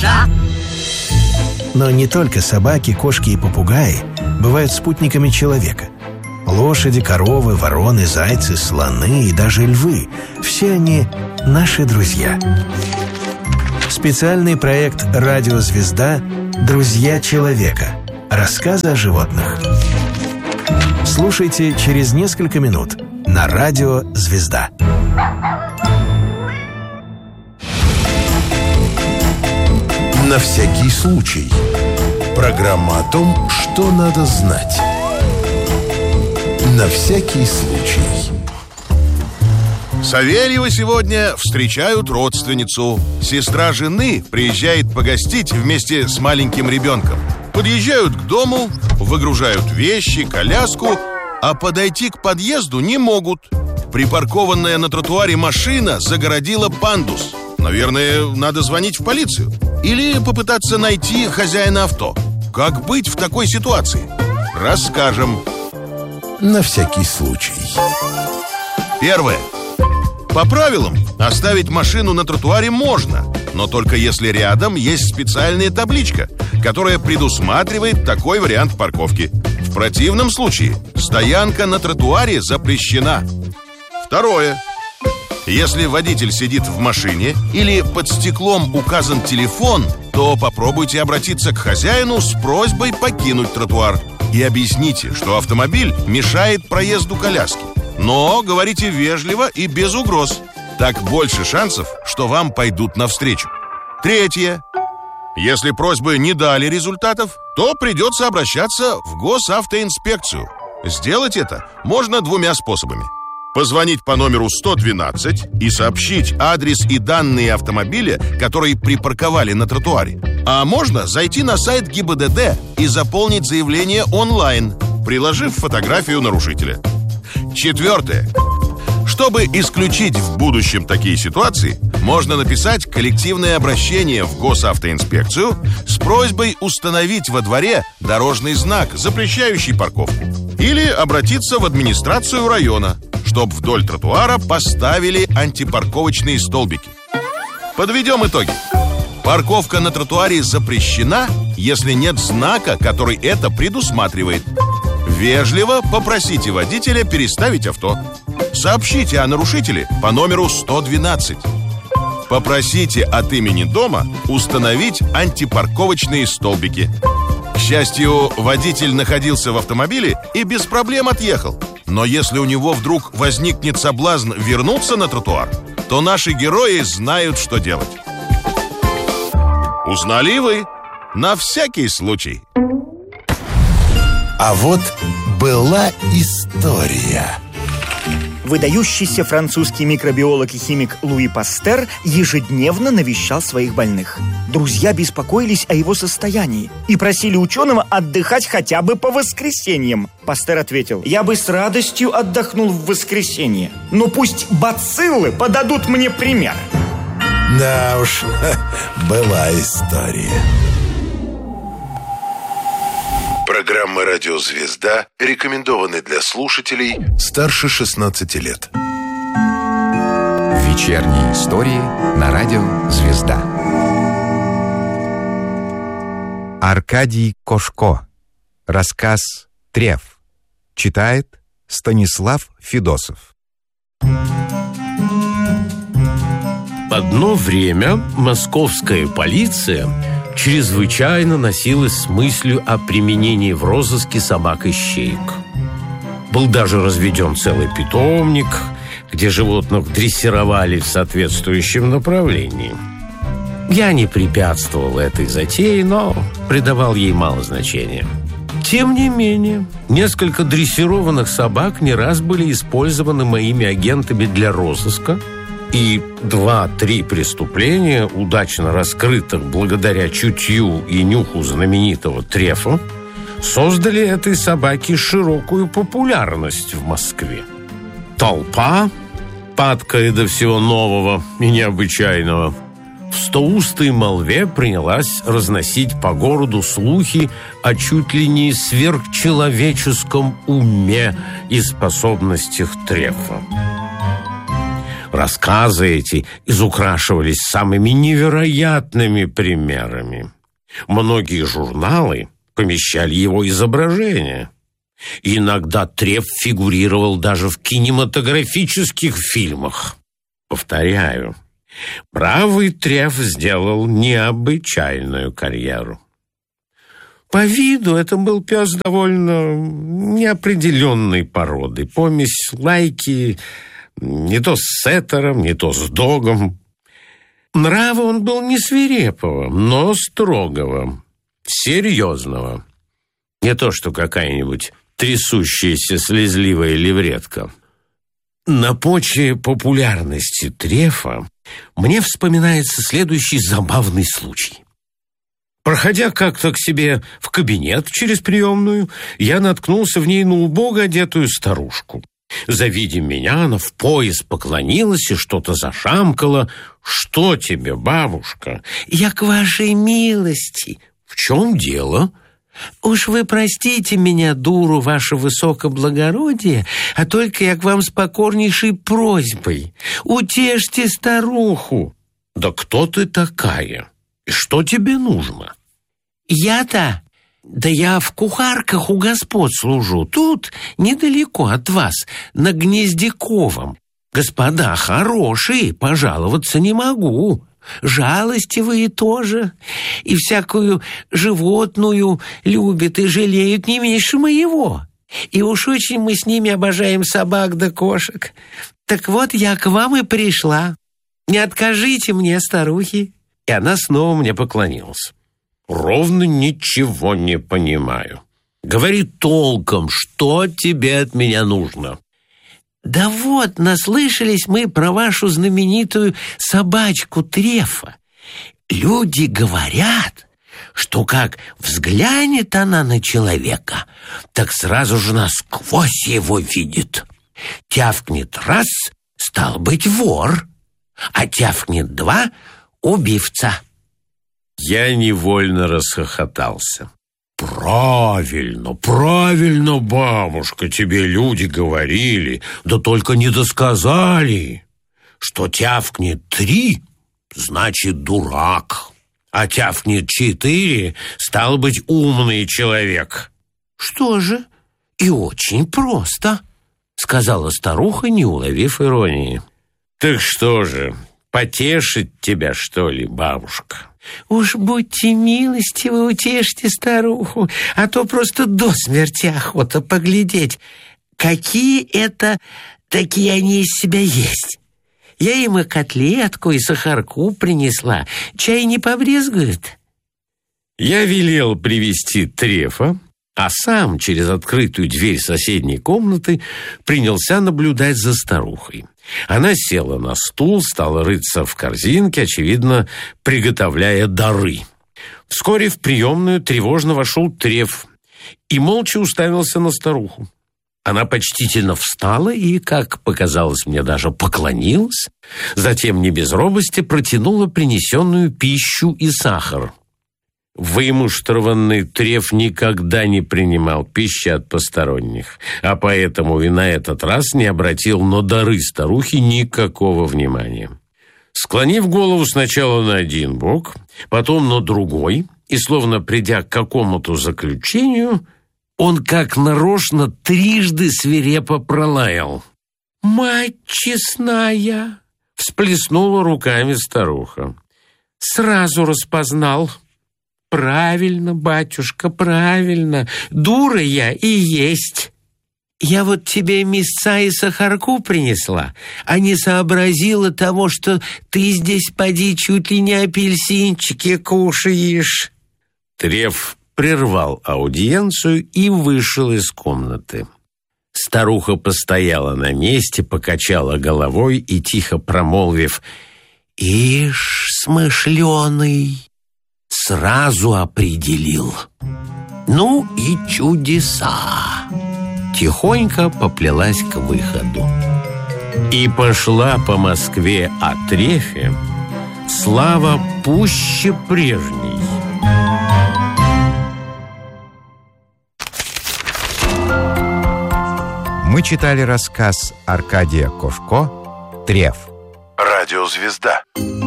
Звезда. Но не только собаки, кошки и попугаи бывают спутниками человека. Лошади, коровы, вороны, зайцы, слоны и даже львы – все они наши друзья. Специальный проект «Радио Звезда. Друзья человека». Рассказы о животных. Слушайте через несколько минут на Радио Звезда. На всякий случай. Программа о том, что надо знать. На всякий случай. Савельева сегодня встречают родственницу. Сестра жены приезжает погостить вместе с маленьким ребенком. Подъезжают к дому, выгружают вещи, коляску, а подойти к подъезду не могут. Припаркованная на тротуаре машина загородила пандус. Наверное, надо звонить в полицию. Или попытаться найти хозяина авто. Как быть в такой ситуации? Расскажем. На всякий случай. Первое. По правилам, оставить машину на тротуаре можно, но только если рядом есть специальная табличка, которая предусматривает такой вариант парковки. В противном случае стоянка на тротуаре запрещена. Второе. Если водитель сидит в машине или под стеклом указан телефон, то попробуйте обратиться к хозяину с просьбой покинуть тротуар и объясните, что автомобиль мешает проезду коляски. Но говорите вежливо и без угроз. Так больше шансов, что вам пойдут навстречу. Третье. Если просьбы не дали результатов, то придется обращаться в госавтоинспекцию. Сделать это можно двумя способами. Позвонить по номеру 112 и сообщить адрес и данные автомобиля, которые припарковали на тротуаре. А можно зайти на сайт ГИБДД и заполнить заявление онлайн, приложив фотографию нарушителя. Четвертое. Чтобы исключить в будущем такие ситуации, можно написать коллективное обращение в госавтоинспекцию с просьбой установить во дворе дорожный знак, запрещающий парковку. Или обратиться в администрацию района, чтобы вдоль тротуара поставили антипарковочные столбики. Подведем итоги. Парковка на тротуаре запрещена, если нет знака, который это предусматривает. Вежливо попросите водителя переставить авто. Сообщите о нарушителе по номеру 112. Попросите от имени дома установить антипарковочные столбики. К счастью, водитель находился в автомобиле и без проблем отъехал. Но если у него вдруг возникнет соблазн вернуться на тротуар, то наши герои знают, что делать. Узнали и вы? На всякий случай. А вот была история. Выдающийся французский микробиолог и химик Луи Пастер ежедневно навещал своих больных. Друзья беспокоились о его состоянии и просили ученого отдыхать хотя бы по воскресеньям. Пастер ответил: «Я бы с радостью отдохнул в воскресенье, но пусть бациллы подадут мне пример». Да уж, была история. Программа «Радио Звезда» рекомендованы для слушателей старше 16 лет. Вечерние истории на Радио Звезда. Аркадий Кошко. Рассказ «Треф». Читает Станислав Федосов. Одно время московская полиция чрезвычайно носилась с мыслью о применении в розыске собак-ищеек. Был даже разведен целый питомник, где животных дрессировали в соответствующем направлении. Я не препятствовал этой затее, но придавал ей мало значения. Тем не менее, несколько дрессированных собак не раз были использованы моими агентами для розыска, и 2-3 преступления, удачно раскрытых благодаря чутью и нюху знаменитого Трефа, создали этой собаке широкую популярность в Москве. Толпа, падкая до всего нового и необычайного, в стоустой молве принялась разносить по городу слухи о чуть ли не сверхчеловеческом уме и способностях Трефа. Рассказы эти изукрашивались самыми невероятными примерами. Многие журналы помещали его изображение. Иногда Треф фигурировал даже в кинематографических фильмах. Повторяю, бравый Треф сделал необычайную карьеру. По виду это был пес довольно неопределенной породы. Помесь лайки не то с сеттером, не то с догом. Нрава он был не свирепого, но строгого, серьезного. Не то что какая-нибудь трясущаяся слезливая левретка. На почве популярности Трефа мне вспоминается следующий забавный случай. Проходя как-то к себе в кабинет через приемную, я наткнулся в ней на убого одетую старушку. Завидя меня, она в пояс поклонилась и что-то зашамкала. «Что тебе, бабушка?» «Я к вашей милости». «В чем дело?» «Уж вы простите меня, дуру, ваше высокоблагородие, а только я к вам с покорнейшей просьбой. Утешьте старуху». «Да кто ты такая? И что тебе нужно?» «Я-то? Да я в кухарках у господ служу. Тут, недалеко от вас, на Гнездяковом. Господа хорошие, пожаловаться не могу. Жалостивые тоже. И всякую животную любят и жалеют не меньше моего. И уж очень мы с ними обожаем собак да кошек. Так вот, я к вам и пришла. Не откажите мне, старухи». И она снова мне поклонилась. «Ровно ничего не понимаю. Говори толком, что тебе от меня нужно?» «Да вот, наслышались мы про вашу знаменитую собачку Трефа. Люди говорят, что как взглянет она на человека, так сразу же насквозь его видит. Тявкнет раз, стал быть, вор, а тявкнет два — убивца». Я невольно расхохотался. «Правильно, правильно, бабушка, тебе люди говорили, да только не досказали, что тявкнет 3, значит дурак, а тявкнет 4, стал быть, умный человек». «Что же? И очень просто», — сказала старуха, не уловив иронии. «Так что же, потешить тебя, что ли, бабушка?» «Уж будьте милостивы, утешьте старуху, а то просто до смерти охота поглядеть, какие это такие они из себя есть. Я им и котлетку, и сахарку принесла, чай не побрезгуют». Я велел привести Трефа, а сам через открытую дверь соседней комнаты принялся наблюдать за старухой. Она села на стул, стала рыться в корзинке, очевидно, приготовляя дары. Вскоре в приемную тревожно вошел Треф и молча уставился на старуху. Она почтительно встала и, как показалось мне, даже поклонилась, затем не без робости протянула принесенную пищу и сахар. Вымуштрованный Треф никогда не принимал пищи от посторонних, а поэтому и на этот раз не обратил на дары старухи никакого внимания. Склонив голову сначала на один бок, потом на другой, и словно придя к какому-то заключению, он как нарочно трижды свирепо пролаял. «Мать честная!» — всплеснула руками старуха. «Сразу распознал». «Правильно, батюшка, правильно. Дура я и есть. Я вот тебе мясца и сахарку принесла, а не сообразила того, что ты здесь, поди, чуть ли не апельсинчики кушаешь». Треф прервал аудиенцию и вышел из комнаты. Старуха постояла на месте, покачала головой и, тихо промолвив: «Ишь, смышленый, сразу определил. Ну и чудеса!» Тихонько поплелась к выходу. И пошла по Москве о Трефе слава пуще прежней. Мы читали рассказ Аркадия Кошко «Треф». Радио «Звезда».